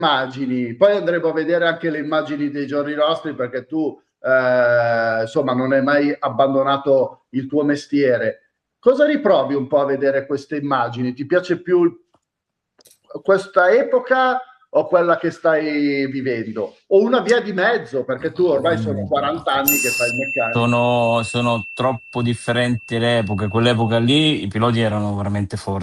immagini, poi andremo a vedere anche le immagini dei giorni nostri perché tu insomma non hai mai abbandonato il tuo mestiere. Cosa riprovi un po' a vedere queste immagini? Ti piace più questa epoca o quella che stai vivendo? O una via di mezzo, perché tu ormai sono 40 anni che fai il meccanico. Sono troppo differenti le epoche. Quell'epoca lì i piloti erano veramente forti.